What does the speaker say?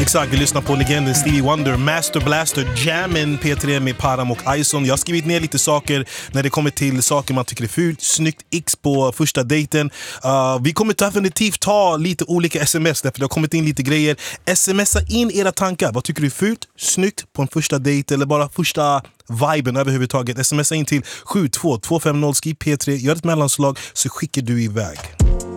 Exakt, vi lyssnar på legenden Stevie Wonder, Master Blaster, Jammin' P3 med Param och Ison. Jag har skrivit ner lite saker när det kommer till saker man tycker är fult, snyggt, x på första dejten. Vi kommer definitivt ta lite olika sms, därför det har kommit in lite grejer. Smsa in era tankar, vad tycker du är fult, snyggt på en första dejt eller bara första viben överhuvudtaget. Smsa in till 72250, skriv P3, gör ett mellanslag så skickar du iväg.